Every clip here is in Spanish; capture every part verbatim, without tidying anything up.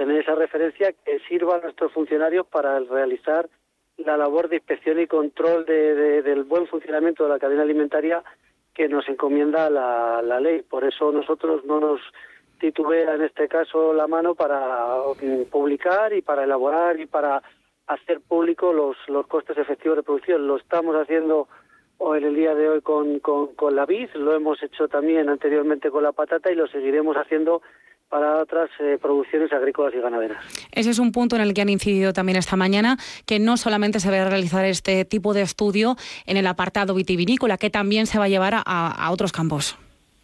tener esa referencia que sirva a nuestros funcionarios para realizar la labor de inspección y control de, de, del buen funcionamiento de la cadena alimentaria que nos encomienda la, la ley. Por eso nosotros no nos titubea en este caso la mano para publicar y para elaborar y para hacer público los, los costes efectivos de producción. Lo estamos haciendo o en el día de hoy con, con, con la vid, lo hemos hecho también anteriormente con la patata y lo seguiremos haciendo para otras eh, producciones agrícolas y ganaderas. Ese es un punto en el que han incidido también esta mañana, que no solamente se va a realizar este tipo de estudio en el apartado vitivinícola, que también se va a llevar a, a otros campos.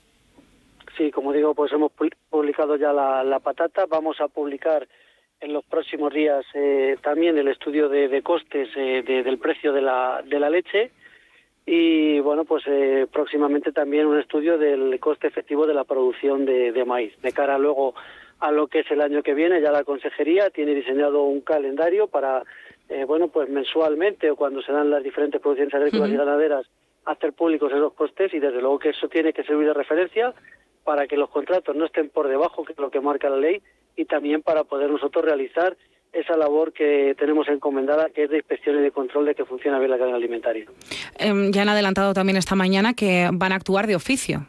Sí, como digo, pues hemos publicado ya la, la patata, vamos a publicar en los próximos días eh, también el estudio de, de costes eh, de, del precio de la, de la leche. Y bueno, pues eh, próximamente también un estudio del coste efectivo de la producción de, de maíz. De cara luego a lo que es el año que viene, ya la Consejería tiene diseñado un calendario para, eh, bueno, pues mensualmente o cuando se dan las diferentes producciones agrícolas uh-huh. y ganaderas, hacer públicos esos costes y desde luego que eso tiene que servir de referencia para que los contratos no estén por debajo, que es lo que marca la ley, y también para poder nosotros realizar esa labor que tenemos encomendada, que es de inspección y de control de que funcione bien la cadena alimentaria. Eh, ya han adelantado también esta mañana que van a actuar de oficio.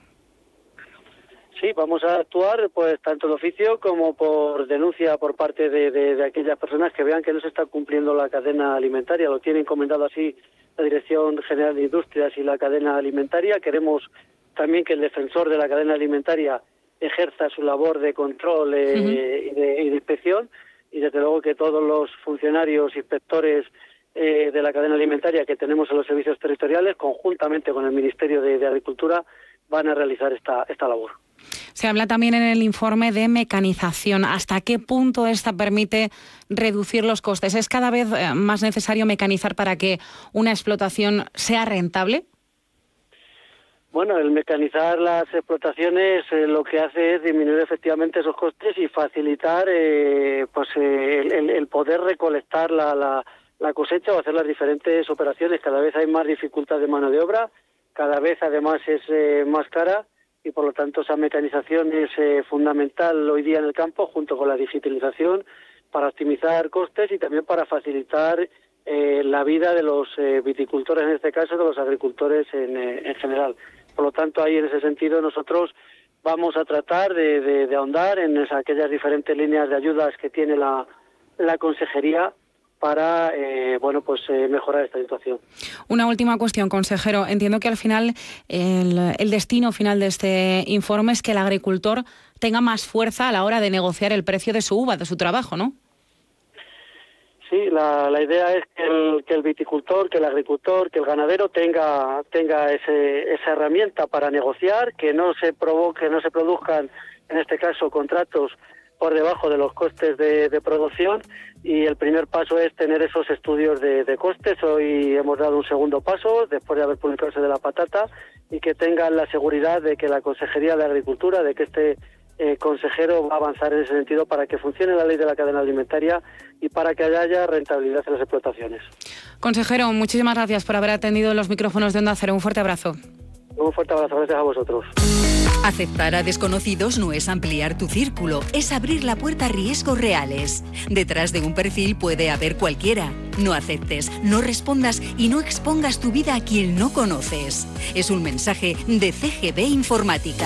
Sí, vamos a actuar pues tanto de oficio como por denuncia por parte de, de, de aquellas personas que vean que no se está cumpliendo la cadena alimentaria. Lo tiene encomendado así la Dirección General de Industrias y la cadena alimentaria. Queremos también que el defensor de la cadena alimentaria ejerza su labor de control eh, uh-huh. y, de, y de inspección. Y desde luego que todos los funcionarios, inspectores eh, de la cadena alimentaria que tenemos en los servicios territoriales, conjuntamente con el Ministerio de, de Agricultura, van a realizar esta, esta labor. Se habla también en el informe de mecanización. ¿Hasta qué punto esta permite reducir los costes? ¿Es cada vez más necesario mecanizar para que una explotación sea rentable? Bueno, el mecanizar las explotaciones eh, lo que hace es disminuir efectivamente esos costes y facilitar eh, pues eh, el, el poder recolectar la, la, la cosecha o hacer las diferentes operaciones. Cada vez hay más dificultad de mano de obra, cada vez además es eh, más cara y por lo tanto esa mecanización es eh, fundamental hoy día en el campo junto con la digitalización para optimizar costes y también para facilitar eh, la vida de los eh, viticultores, en este caso de los agricultores en, eh, en general. Por lo tanto, ahí en ese sentido nosotros vamos a tratar de, de, de ahondar en esas, aquellas diferentes líneas de ayudas que tiene la, la Consejería para eh, bueno pues eh, mejorar esta situación. Una última cuestión, consejero. Entiendo que al final el, el destino final de este informe es que el agricultor tenga más fuerza a la hora de negociar el precio de su uva, de su trabajo, ¿no? Sí, la, la idea es que el, que el viticultor, que el agricultor, que el ganadero tenga tenga ese, esa herramienta para negociar, que no se provoque, no se produzcan, en este caso, contratos por debajo de los costes de, de producción y el primer paso es tener esos estudios de, de costes. Hoy hemos dado un segundo paso después de haber publicado ese de la patata y que tengan la seguridad de que la Consejería de Agricultura, de que este Eh, consejero va a avanzar en ese sentido para que funcione la ley de la cadena alimentaria y para que haya rentabilidad en las explotaciones. Consejero, muchísimas gracias por haber atendido los micrófonos de Onda Cero. Un fuerte abrazo. Un fuerte abrazo, gracias a vosotros. Aceptar a desconocidos no es ampliar tu círculo, es abrir la puerta a riesgos reales. Detrás de un perfil puede haber cualquiera. No aceptes, no respondas y no expongas tu vida a quien no conoces. Es un mensaje de C G B Informática.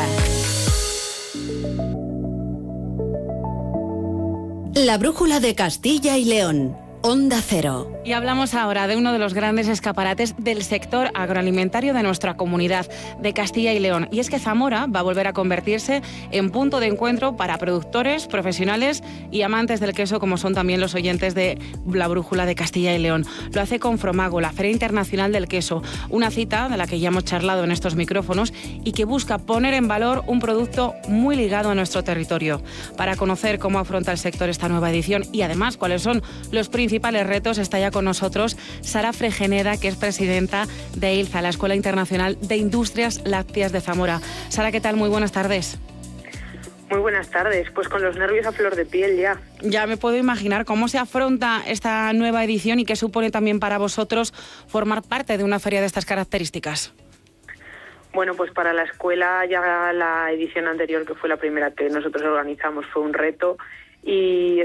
La brújula de Castilla y León. Onda Cero. Y hablamos ahora de uno de los grandes escaparates del sector agroalimentario de nuestra comunidad, de Castilla y León. Y es que Zamora va a volver a convertirse en punto de encuentro para productores, profesionales y amantes del queso, como son también los oyentes de La Brújula de Castilla y León. Lo hace con Fromago, la Feria Internacional del Queso, una cita de la que ya hemos charlado en estos micrófonos y que busca poner en valor un producto muy ligado a nuestro territorio. Para conocer cómo afronta el sector esta nueva edición y además cuáles son los principales retos, está ya con nosotros Sara Fregeneda, que es presidenta de ILZA, la Escuela Internacional de Industrias Lácteas de Zamora. Sara, ¿qué tal? Muy buenas tardes. Muy buenas tardes, pues con los nervios a flor de piel ya. Ya me puedo imaginar cómo se afronta esta nueva edición y qué supone también para vosotros formar parte de una feria de estas características. Bueno, pues para la escuela ya la edición anterior, que fue la primera que nosotros organizamos, fue un reto y